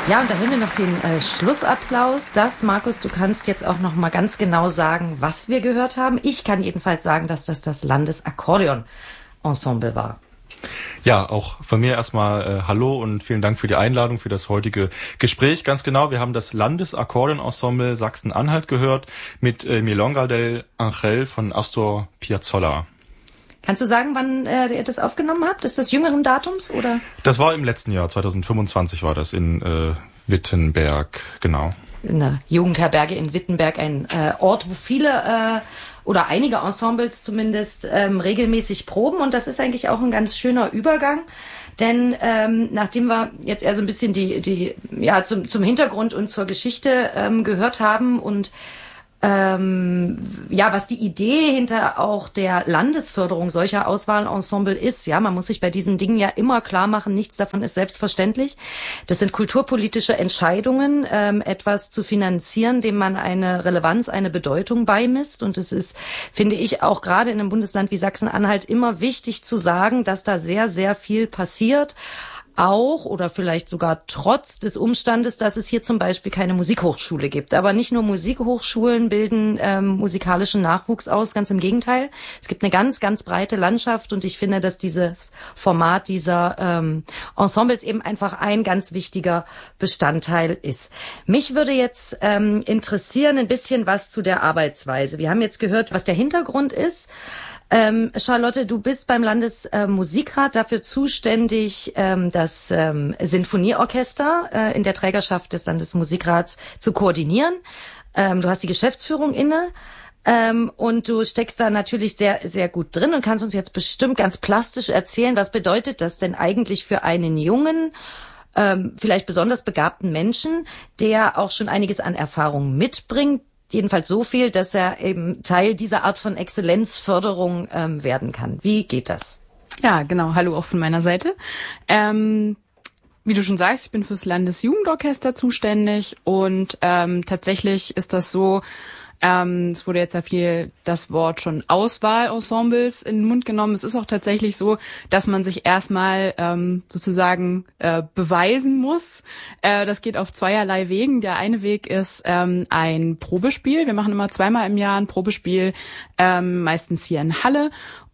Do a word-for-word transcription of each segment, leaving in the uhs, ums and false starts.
Ja, und da hören wir noch den äh, Schlussapplaus. Das, Markus, du kannst jetzt auch noch mal ganz genau sagen, was wir gehört haben. Ich kann jedenfalls sagen, dass das das Landesakkordeon-Ensemble war. Ja, auch von mir erstmal äh, Hallo und vielen Dank für die Einladung für das heutige Gespräch. Ganz genau, wir haben das Landesakkordeon-Ensemble Sachsen-Anhalt gehört mit äh, Milonga del Ángel von Astor Piazzolla. Kannst du sagen, wann äh, ihr das aufgenommen habt? Ist das jüngeren Datums oder? Das war im letzten Jahr, zwanzig fünfundzwanzig war das in äh, Wittenberg, genau. In der Jugendherberge in Wittenberg, ein äh, Ort, wo viele äh, oder einige Ensembles zumindest ähm, regelmäßig proben. Und das ist eigentlich auch ein ganz schöner Übergang. Denn ähm, nachdem wir jetzt eher so ein bisschen die, die ja zum, zum Hintergrund und zur Geschichte ähm, gehört haben und Ähm, ja, was die Idee hinter auch der Landesförderung solcher Auswahlensemble ist, ja, man muss sich bei diesen Dingen ja immer klar machen, nichts davon ist selbstverständlich. Das sind kulturpolitische Entscheidungen, ähm, etwas zu finanzieren, dem man eine Relevanz, eine Bedeutung beimisst. Und es ist, finde ich, auch gerade in einem Bundesland wie Sachsen-Anhalt immer wichtig zu sagen, dass da sehr, sehr viel passiert. Auch oder vielleicht sogar trotz des Umstandes, dass es hier zum Beispiel keine Musikhochschule gibt. Aber nicht nur Musikhochschulen bilden ähm, musikalischen Nachwuchs aus, ganz im Gegenteil. Es gibt eine ganz, ganz breite Landschaft und ich finde, dass dieses Format dieser ähm, Ensembles eben einfach ein ganz wichtiger Bestandteil ist. Mich würde jetzt ähm, interessieren ein bisschen was zu der Arbeitsweise. Wir haben jetzt gehört, was der Hintergrund ist. Ähm, Charlotte, du bist beim Landesmusikrat äh, dafür zuständig, ähm, das ähm, Sinfonieorchester äh, in der Trägerschaft des Landesmusikrats zu koordinieren. Ähm, du hast die Geschäftsführung inne ähm, und du steckst da natürlich sehr, sehr gut drin und kannst uns jetzt bestimmt ganz plastisch erzählen, was bedeutet das denn eigentlich für einen jungen, ähm, vielleicht besonders begabten Menschen, der auch schon einiges an Erfahrung mitbringt. Jedenfalls so viel, dass er eben Teil dieser Art von Exzellenzförderung ähm, werden kann. Wie geht das? Ja, genau. Hallo auch von meiner Seite. Ähm, wie du schon sagst, ich bin fürs Landesjugendorchester zuständig und ähm, tatsächlich ist das so, Ähm, es wurde jetzt ja viel das Wort schon Auswahlensembles in den Mund genommen. Es ist auch tatsächlich so, dass man sich erstmal ähm, sozusagen äh, beweisen muss. Äh, das geht auf zweierlei Wegen. Der eine Weg ist ähm, ein Probespiel. Wir machen immer zweimal im Jahr ein Probespiel, ähm, meistens hier in Halle.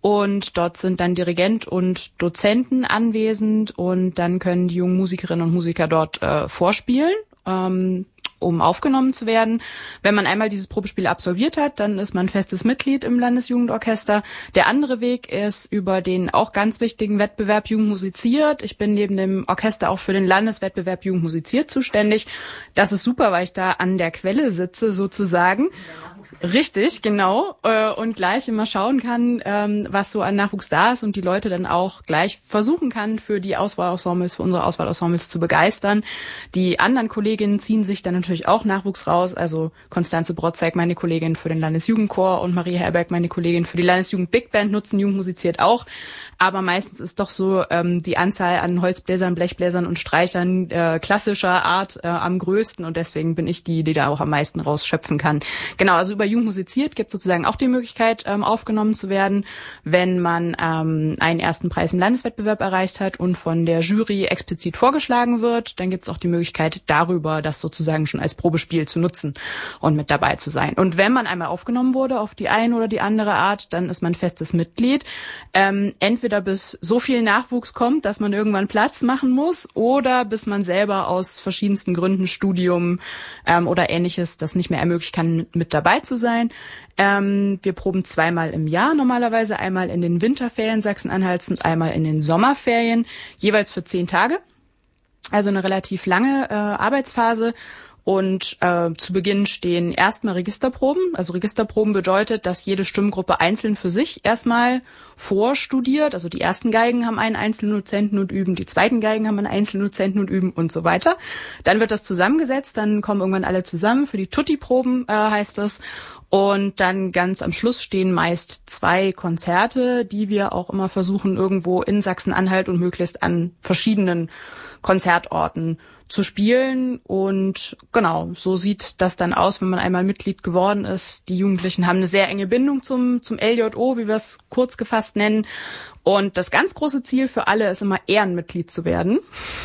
Und dort sind dann Dirigent und Dozenten anwesend und dann können die jungen Musikerinnen und Musiker dort äh, vorspielen. Ähm, um aufgenommen zu werden. Wenn man einmal dieses Probespiel absolviert hat, dann ist man festes Mitglied im Landesjugendorchester. Der andere Weg ist über den auch ganz wichtigen Wettbewerb Jugend musiziert. Ich bin neben dem Orchester auch für den Landeswettbewerb Jugend musiziert zuständig. Das ist super, weil ich da an der Quelle sitze sozusagen. Richtig, genau. Und gleich immer schauen kann, was so an Nachwuchs da ist und die Leute dann auch gleich versuchen kann, für die Auswahlensembles, für unsere Auswahlensembles zu begeistern. Die anderen Kolleginnen ziehen sich dann natürlich auch Nachwuchs raus. Also Konstanze Brotzek, meine Kollegin für den Landesjugendchor und Marie Herberg, meine Kollegin für die Landesjugend Big Band, nutzen Jugend musiziert auch. Aber meistens ist doch so ähm, die Anzahl an Holzbläsern, Blechbläsern und Streichern äh, klassischer Art äh, am größten und deswegen bin ich die, die da auch am meisten rausschöpfen kann. Genau, also über Jugend musiziert gibt es sozusagen auch die Möglichkeit, ähm, aufgenommen zu werden, wenn man ähm, einen ersten Preis im Landeswettbewerb erreicht hat und von der Jury explizit vorgeschlagen wird. Dann gibt es auch die Möglichkeit, darüber das sozusagen schon als Probespiel zu nutzen und mit dabei zu sein. Und wenn man einmal aufgenommen wurde auf die eine oder die andere Art, dann ist man festes Mitglied. Ähm, entweder bis so viel Nachwuchs kommt, dass man irgendwann Platz machen muss oder bis man selber aus verschiedensten Gründen, Studium ähm, oder Ähnliches, das nicht mehr ermöglichen kann, mit, mit dabei zu sein. Ähm, wir proben zweimal im Jahr normalerweise, einmal in den Winterferien Sachsen-Anhalts und einmal in den Sommerferien, jeweils für zehn Tage. Also eine relativ lange äh, Arbeitsphase. Und äh, zu Beginn stehen erstmal Registerproben. Also Registerproben bedeutet, dass jede Stimmgruppe einzeln für sich erstmal vorstudiert. Also die ersten Geigen haben einen Einzeldozenten und üben, die zweiten Geigen haben einen Einzeldozenten und üben und so weiter. Dann wird das zusammengesetzt, dann kommen irgendwann alle zusammen. Für die Tutti-Proben äh, heißt das. Und dann ganz am Schluss stehen meist zwei Konzerte, die wir auch immer versuchen, irgendwo in Sachsen-Anhalt und möglichst an verschiedenen Konzertorten zu spielen. Und genau, so sieht das dann aus, wenn man einmal Mitglied geworden ist. Die Jugendlichen haben eine sehr enge Bindung zum, zum L J O, wie wir es kurz gefasst nennen. Und das ganz große Ziel für alle ist immer, Ehrenmitglied zu werden.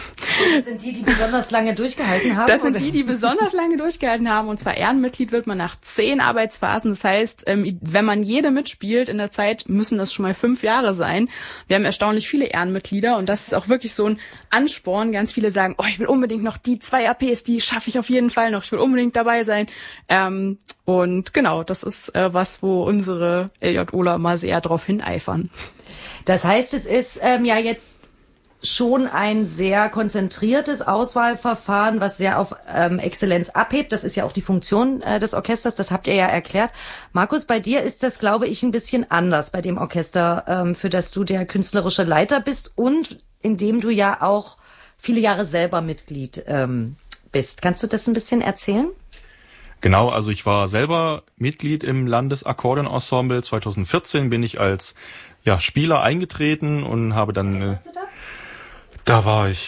Das sind die, die besonders lange durchgehalten haben? Das sind oder? die, die besonders lange durchgehalten haben. Und zwar Ehrenmitglied wird man nach zehn Arbeitsphasen. Das heißt, wenn man jede mitspielt in der Zeit, müssen das schon mal fünf Jahre sein. Wir haben erstaunlich viele Ehrenmitglieder und das ist auch wirklich so ein Ansporn. Ganz viele sagen, oh, ich will unbedingt noch die zwei A Ps, die schaffe ich auf jeden Fall noch. Ich will unbedingt dabei sein. Ähm, und genau, das ist äh, was, wo unsere LJOler mal sehr drauf hineifern. Das heißt, es ist ähm, ja jetzt schon ein sehr konzentriertes Auswahlverfahren, was sehr auf ähm, Exzellenz abhebt. Das ist ja auch die Funktion äh, des Orchesters, das habt ihr ja erklärt. Markus, bei dir ist das, glaube ich, ein bisschen anders bei dem Orchester, ähm, für das du der künstlerische Leiter bist und in dem du ja auch viele Jahre selber Mitglied ähm, bist. Kannst du das ein bisschen erzählen? Genau, also ich war selber Mitglied im Landesakkordeonensemble. zweitausendvierzehn bin ich als ja, Spieler eingetreten und habe dann... Äh, da? da war ich